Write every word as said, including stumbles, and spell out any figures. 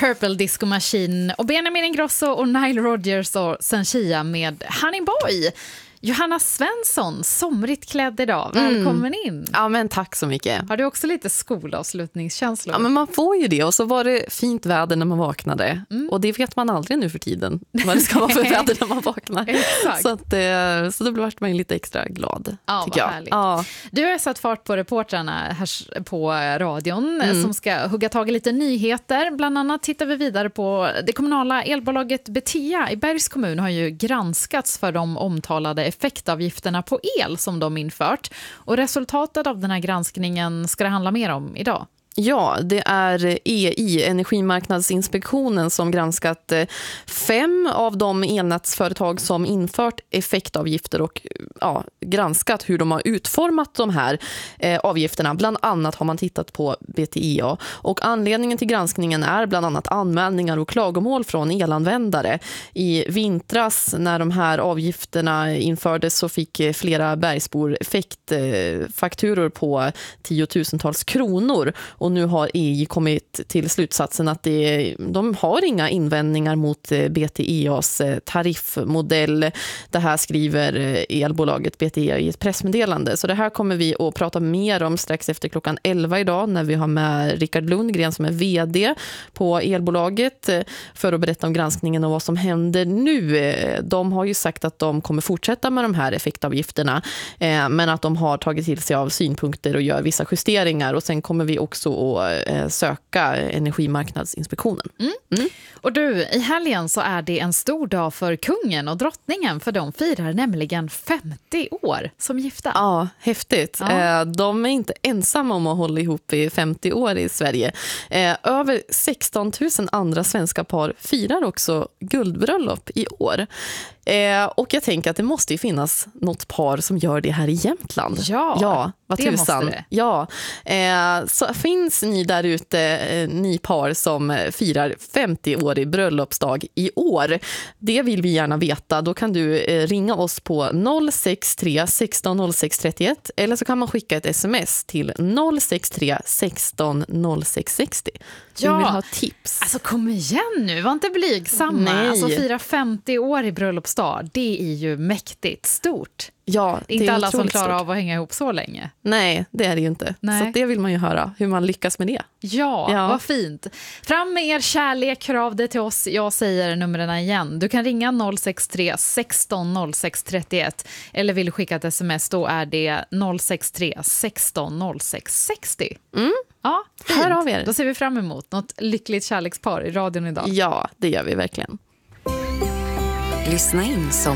Purple Disco Machine och Benjamin Ingrosso och Nile Rodgers och Senchia med Honey Boy. Johanna Svensson, somrigt klädd idag. Välkommen mm. in. Ja, men tack så mycket. Har du också lite skolavslutningskänslor? Ja, men man får ju det. Och så var det fint väder när man vaknade. Mm. Och det vet man aldrig nu för tiden. Vad det ska vara för väder när man vaknar. Exakt. Så, att, så då blev man ju lite extra glad, ja, tycker jag. Ja. Du har satt fart på reportrarna här på radion mm. som ska hugga tag i lite nyheter. Bland annat tittar vi vidare på det kommunala elbolaget Betea i Bergs kommun har ju granskats för de omtalade effektavgifterna på el som de infört. Och resultatet av den här granskningen ska det handla mer om idag. Ja, det är E I, Energimarknadsinspektionen, som granskat fem av de elnätsföretag som infört effektavgifter och ja, granskat hur de har utformat de här eh, avgifterna. Bland annat har man tittat på B T E A. Och anledningen till granskningen är bland annat anmälningar och klagomål från elanvändare. I vintras när de här avgifterna infördes så fick flera bergsbor effektfakturor på tiotusentals kronor. Och nu har E I kommit till slutsatsen att det, de har inga invändningar mot B T E A:s tariffmodell. Det här skriver elbolaget B T E A i ett pressmeddelande. Så det här kommer vi att prata mer om strax efter klockan elva idag när vi har med Rickard Lundgren som är vd på elbolaget för att berätta om granskningen och vad som händer nu. De har ju sagt att de kommer fortsätta med de här effektavgifterna men att de har tagit till sig av synpunkter och gör vissa justeringar. Och sen kommer vi också och söka Energimarknadsinspektionen. Mm. Mm. Och du, i helgen så är det en stor dag för kungen och drottningen, för de firar nämligen femtio år som gifta. Ja, häftigt. Ja. De är inte ensamma om att hålla ihop i femtio år i Sverige. Över sexton tusen andra svenska par firar också guldbröllop i år. Eh, och jag tänker att det måste ju finnas något par som gör det här i Jämtland. Ja, ja vad det tusan. måste det. Ja, eh, så finns ni där ute, eh, ni par som firar femtio-årig bröllopsdag i år. Det vill vi gärna veta. Då kan du eh, ringa oss på noll sex tre sexton noll sex trettioett eller så kan man skicka ett sms till noll sex tre sexton noll sex sextio. Ja, vi vill ha tips. Alltså kom igen nu, var inte blygsamma. Nej. Alltså fira femtio år i bröllopsdag, det är ju mäktigt stort. Ja, det är inte är alla som klarar stort. av att hänga ihop så länge. Nej, det är det ju inte. Nej. Så det vill man ju höra, hur man lyckas med det. Ja, ja, vad fint. Fram med er kärlek, hör av det till oss. Jag säger numren igen. Du kan ringa noll sex tre sexton noll sex trettioett eller vill skicka ett sms, då är det noll sex tre sexton noll sex sextio. Mm. Ja, fint. Hör av er. Då ser vi fram emot något lyckligt kärlekspar i radion idag. Ja, det gör vi verkligen. Lyssna in som